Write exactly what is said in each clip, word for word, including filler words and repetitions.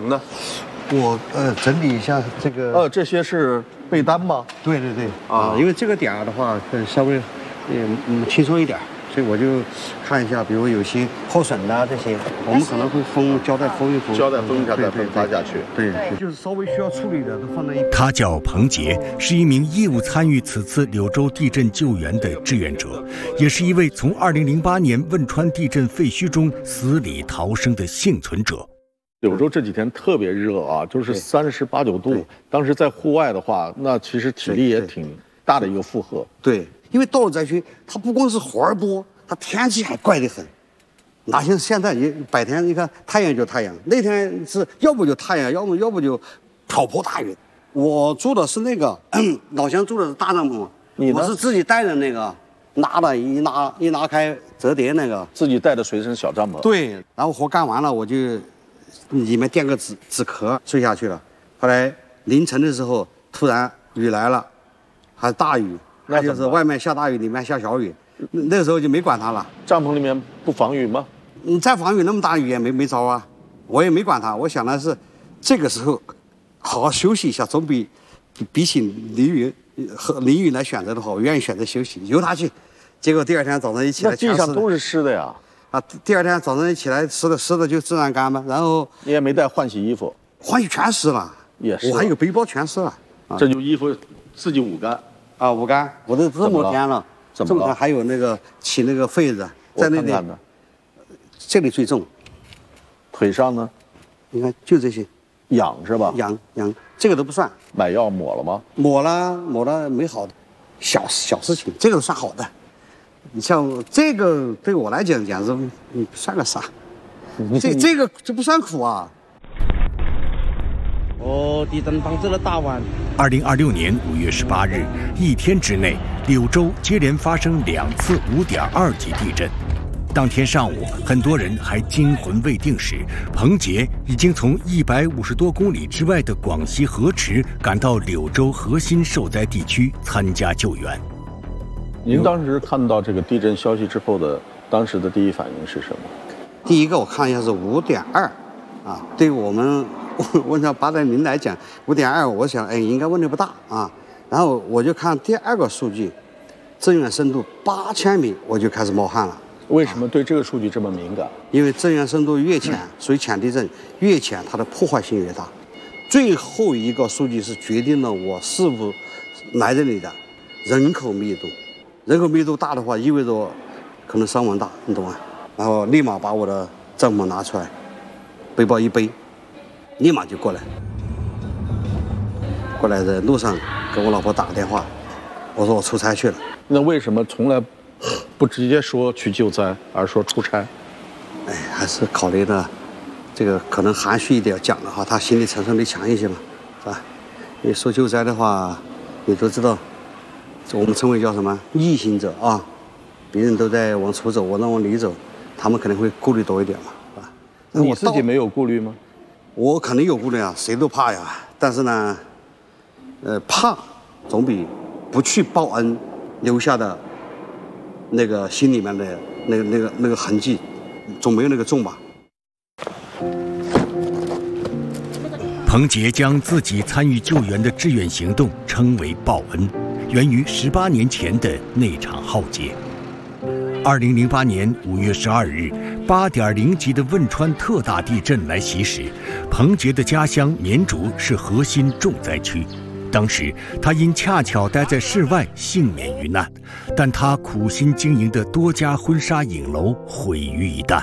成的？ 我呃整理一下这个。 呃，这些是被单吗？ 对对对啊，因为这个点儿的话，呃稍微嗯嗯轻松一点，所以我就看一下，比如有些破损的这些，我们可能会封胶带封一封， 胶带封一下再分发下去。 对，就是稍微需要处理的都放在一。 他叫彭杰，是一名义务参与此次柳州地震救援的志愿者，也是一位从二零零八年汶川地震废墟中死里逃生的幸存者。 柳州这几天特别热啊，就是三十八九度。当时在户外的话，那其实体力也挺大的一个负荷。 对，因为到了灾区，它不光是活儿多，它天气还怪得很。哪像现在你白天你看太阳就太阳，那天是要不就太阳，要不要不就瓢泼大雨。我住的是那个老乡住的是大帐篷， 你呢？ 我是自己带的那个，拿的一拿一拿开折叠那个， 自己带的随身小帐篷。 对，然后活干完了我就。里面垫个纸纸壳睡下去了，后来凌晨的时候突然雨来了，还大雨，那就是外面下大雨，里面下小雨，那时候就没管它了。 帐篷里面不防雨吗？ 你再防雨那么大雨也没没招啊，我也没管它。我想的是，这个时候好好休息一下，总比比起淋雨和淋雨来选择的话，我愿意选择休息，由它去。结果第二天早上一起来， 那地上都是湿的呀。 啊，第二天早上一起来，湿的湿的就自然干吧。然后你也没带换洗衣服， 换洗全湿了， 也是。 我还有个背包全湿了， 啊、这就衣服自己捂干啊，捂干。我都这么天了， 怎么了？ 这么还有那个起那个痱子，在那里， 看看这里最重。 腿上呢？ 你看就这些， 痒是吧？ 痒痒，这个都不算。 买药抹了吗？ 抹了，抹了没好的，小小事情，这个算好的。你像这个对我来讲简直你算个啥？这这个这不算苦啊！ 哦，地震防治了大湾。 二零二六年五月十八日，一天之内，柳州接连发生两次五点二级地震。当天上午，很多人还惊魂未定时，彭杰已经从一百五十多公里之外的广西河池赶到柳州核心受灾地区参加救援。 您当时看到这个地震消息之后的当时的第一反应是什么？ 第一个我看一下是五点二，啊，对于我们问到八点零来讲，五点二，我想哎应该问题不大啊。然后我就看第二个数据，震源深度八千米，我就开始冒汗了。 为什么对这个数据这么敏感？ 啊、因为震源深度越浅，属于浅地震，越浅它的破坏性越大。最后一个数据是决定了我是否来这里的人口密度。人口密度大的话，意味着可能伤亡大，你懂吗？然后立马把我的帐篷拿出来，背包一背，立马就过来。过来的路上给我老婆打个电话，我说我出差去了。 那为什么从来不直接说去救灾，而说出差？ 哎，还是考虑的这个可能含蓄一点讲的话，他心理承受力强一些嘛，是吧？你说救灾的话，你都知道。我们称为叫什么逆行者啊，别人都在往出走，我让往里走，他们可能会顾虑多一点嘛，是吧？ 那你自己没有顾虑吗？ 我肯定有顾虑啊，谁都怕呀。但是呢，呃，怕总比不去报恩留下的那个心里面的那个那个那个痕迹，总没有那个重吧。 彭杰将自己参与救援的志愿行动称为报恩。源于十八年前的那场浩劫。二零零八年五月十二日，八点零级的汶川特大地震来袭时，彭杰的家乡绵竹是核心重灾区。当时他因恰巧待在室外，幸免于难，但他苦心经营的多家婚纱影楼毁于一旦。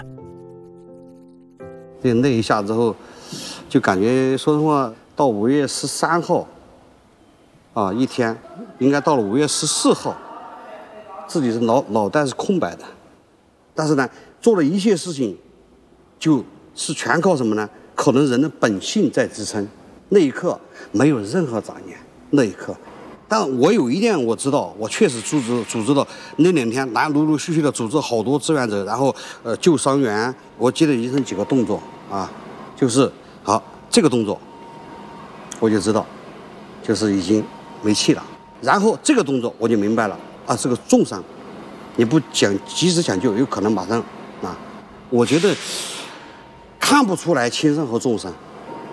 这那一下之后，就感觉说实话，到五月十三号。啊，一天应该到了五月十四号，自己是脑脑袋是空白的，但是呢，做的一切事情，就是全靠什么呢？可能人的本性在支撑。那一刻没有任何杂念，那一刻，但我有一点我知道，我确实组织组织了那两天，来陆陆续续的组织好多志愿者，然后呃救伤员，我记得一生几个动作啊，就是好这个动作，我就知道，就是已经。没气了，然后这个动作我就明白了啊，是个重伤，你不讲及时抢救，有可能马上啊。我觉得看不出来轻伤和重伤，